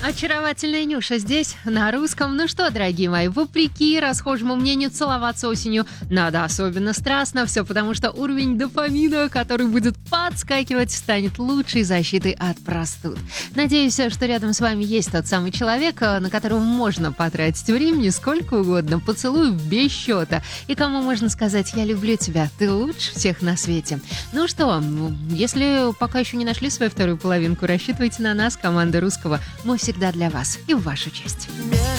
Очаровательная Нюша здесь, на русском. Ну что, дорогие мои, вопреки расхожему мнению, целоваться осенью надо особенно страстно. Все потому, что уровень дофамина, который будет подскакивать, станет лучшей защитой от простуд. Надеюсь, что рядом с вами есть тот самый человек, на которого можно потратить времени сколько угодно, поцелуй без счета. И кому можно сказать: «Я люблю тебя, ты лучше всех на свете». Ну что, если пока еще не нашли свою вторую половинку, рассчитывайте на нас, команда Русского. Мы всегда для вас и в вашу честь.